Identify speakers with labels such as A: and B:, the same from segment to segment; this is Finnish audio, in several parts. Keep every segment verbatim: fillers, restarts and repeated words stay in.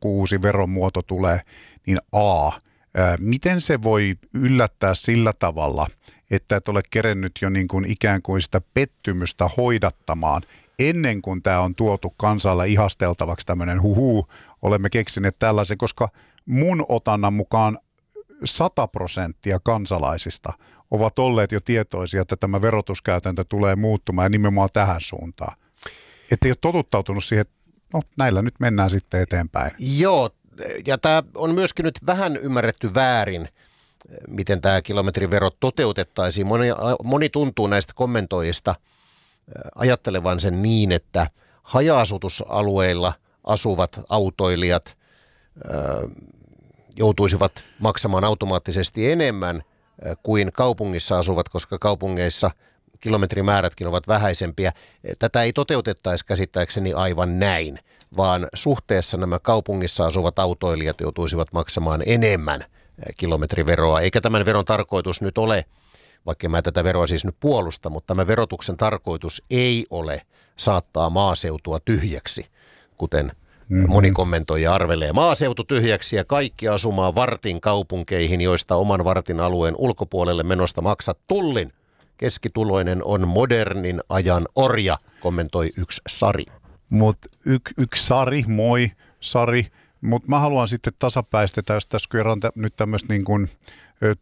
A: joku uusi veromuoto tulee, niin A, ää, miten se voi yllättää sillä tavalla, että et ole kerennyt jo niin kuin ikään kuin sitä pettymystä hoidattamaan ennen kuin tämä on tuotu kansalle ihasteltavaksi tämmöinen huhu, olemme keksineet tällaisen, koska mun otannan mukaan sata prosenttia kansalaisista ovat olleet jo tietoisia, että tämä verotuskäytäntö tulee muuttumaan ja nimenomaan tähän suuntaan. Että ei ole totuttautunut siihen, että no näillä nyt mennään sitten eteenpäin.
B: Joo, ja tämä on myöskin nyt vähän ymmärretty väärin, miten tämä kilometrivero toteutettaisiin. Moni, moni tuntuu näistä kommentoijista ajattelevan sen niin, että haja-asutusalueilla asuvat autoilijat ö, joutuisivat maksamaan automaattisesti enemmän kuin kaupungissa asuvat, koska kaupungeissa kilometrimäärätkin ovat vähäisempiä. Tätä ei toteutettaisi käsittääkseni aivan näin, vaan suhteessa nämä kaupungissa asuvat autoilijat joutuisivat maksamaan enemmän kilometriveroa. Eikä tämän veron tarkoitus nyt ole, vaikka mä tätä veroa siis nyt puolusta, mutta tämä verotuksen tarkoitus ei ole saattaa maaseutua tyhjäksi, kuten mm-hmm. moni kommentoija arvelee. Maaseutu tyhjäksi ja kaikki asumaan vartin kaupunkeihin, joista oman vartin alueen ulkopuolelle menosta maksat tullin. Keskituloinen on modernin ajan orja, kommentoi yksi Sari.
A: Mutta yksi yk Sari, moi Sari, mutta mä haluan sitten tasapäistetä, jos tässä kerran tä, nyt tämmöistä niin kuin ö,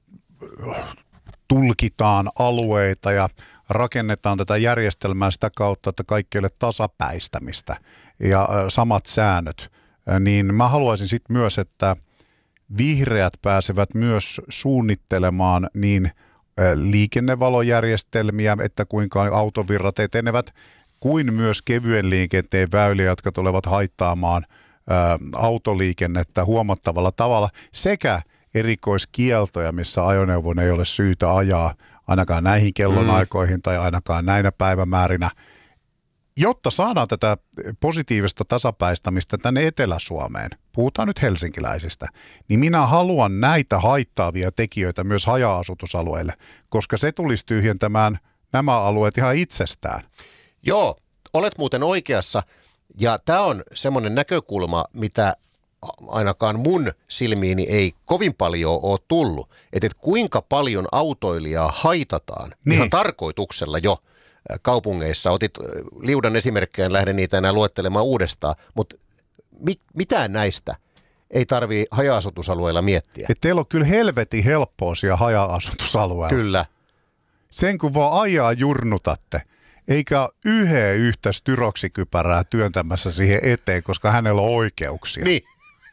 A: tulkitaan alueita ja rakennetaan tätä järjestelmää sitä kautta, että kaikki ei ole tasapäistämistä ja ö, samat säännöt, ö, niin mä haluaisin sitten myös, että vihreät pääsevät myös suunnittelemaan niin liikennevalojärjestelmiä, että kuinka autovirrat etenevät, kuin myös kevyen liikenteen väyliä, jotka tulevat haittaamaan ä, autoliikennettä huomattavalla tavalla, sekä erikoiskieltoja, missä ajoneuvon ei ole syytä ajaa ainakaan näihin kellonaikoihin mm. tai ainakaan näinä päivämäärinä, jotta saadaan tätä positiivista tasapäistämistä tänne Etelä-Suomeen, puhutaan nyt helsinkiläisistä, niin minä haluan näitä haittaavia tekijöitä myös haja-asutusalueille, koska se tulisi tyhjentämään nämä alueet ihan itsestään.
B: Joo, olet muuten oikeassa, ja tämä on semmoinen näkökulma, mitä ainakaan mun silmiini ei kovin paljon ole tullut, että et kuinka paljon autoilijaa haitataan niin. ihan tarkoituksella jo kaupungeissa. Otit liudan esimerkkejä, en lähde niitä enää luettelemaan uudestaan, mutta mit, mitään näistä ei tarvitse haja-asutusalueilla miettiä.
A: Et teillä on kyllä helvetin helppoa siellä haja-asutusalueella.
B: Kyllä.
A: Sen kun vaan ajaa jurnutatte, eikä yhden yhtä styroksikypärää työntämässä siihen eteen, koska hänellä on oikeuksia.
B: Niin.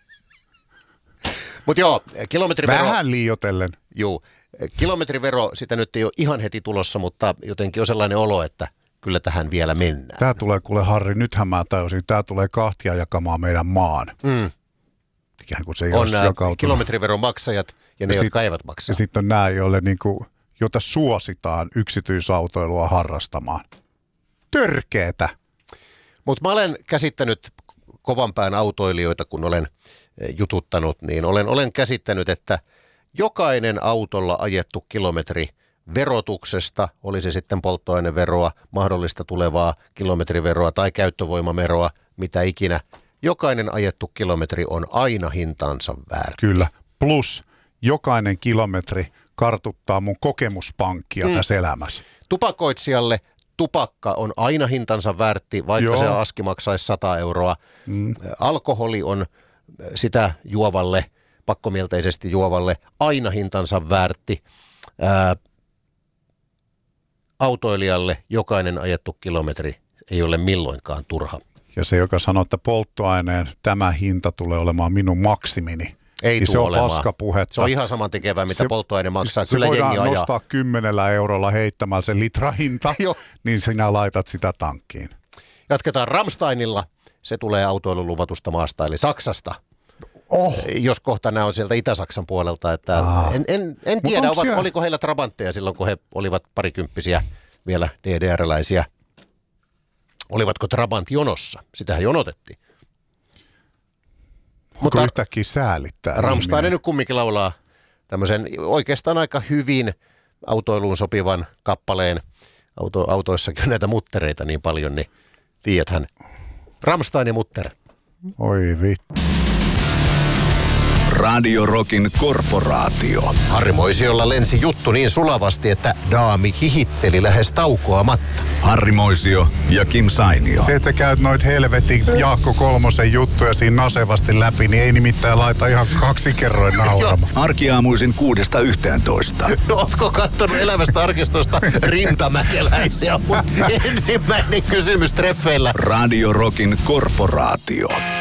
B: Mutta joo, kilometrivero...
A: Vähän liioitellen.
B: Joo. Kilometrivero, sitä nyt ei ole ihan heti tulossa, mutta jotenkin on sellainen olo, että kyllä tähän vielä mennään.
A: Tämä tulee, kuule Harri, nythän mä tajusin, tämä tulee kahtia jakamaan meidän maan.
B: Mm.
A: Ikään kuin se ei
B: on nämä kilometriveron maksajat ja ne, ja jotka sit, eivät maksaa.
A: Ja sitten on nämä, joille niinku, jota suositaan yksityisautoilua harrastamaan. Törkeetä.
B: Mutta mä olen käsittänyt kovan pään autoilijoita, kun olen jututtanut, niin olen, olen käsittänyt, että jokainen autolla ajettu kilometri verotuksesta, oli se sitten polttoaineveroa, mahdollista tulevaa kilometriveroa tai käyttövoimaveroa, mitä ikinä, jokainen ajettu kilometri on aina hintansa väärti.
A: Kyllä, plus jokainen kilometri kartuttaa mun kokemuspankkia mm. tässä elämässä.
B: Tupakoitsijalle tupakka on aina hintansa väärti, vaikka Joo. se aski maksaisi sata euroa. Mm. Alkoholi on sitä juovalle, pakkomielteisesti juovalle, aina hintansa väärti. Ää, autoilijalle jokainen ajettu kilometri ei ole milloinkaan turha.
A: Ja se, joka sanoo, että polttoaineen tämä hinta tulee olemaan minun maksimini,
B: ei
A: niin se on
B: olemaan.
A: Paskapuhetta.
B: Se on ihan samantekevää, mitä se, polttoaine maksaa.
A: Se
B: Kyllä
A: voidaan
B: jengi ajaa.
A: nostaa kymmenellä eurolla heittämällä se litrahinta, niin sinä laitat sitä tankkiin.
B: Jatketaan Rammsteinilla. Se tulee autoilun luvatusta maasta, eli Saksasta.
A: Oh.
B: Jos kohta nämä on sieltä Itä-Saksan puolelta. Että en, en, en tiedä, ovat, siellä... oliko heillä trabantteja silloin, kun he olivat parikymppisiä vielä D D R-läisiä. Olivatko Trabant jonossa? Sitähän jonotettiin.
A: Mutta yhtäkkiä säälittää.
B: Rammstein nyt kumminkin laulaa tämmöisen oikeastaan aika hyvin autoiluun sopivan kappaleen. Auto, autoissakin on näitä muttereita niin paljon, niin tiedäthän. Rammstein ja mutter.
A: Oi vittu.
C: Radio Rockin korporaatio.
B: Harri Moisiolla lensi juttu niin sulavasti, että daami hihitteli lähes taukoamatta.
C: Harri Moisio ja Kim Sainio.
A: Se, että sä käyt noit helvetin Jaakko Kolmosen juttuja siinä nasevasti läpi, niin ei nimittäin laita ihan kaksi kerroin nauramaan.
C: Arkiaamuisin kuudesta yhteentoista.
B: No, ootko kattonut elävästä arkistosta Rintamäkeläisiä? Ensimmäinen kysymys treffeillä.
C: Radio Rockin korporaatio.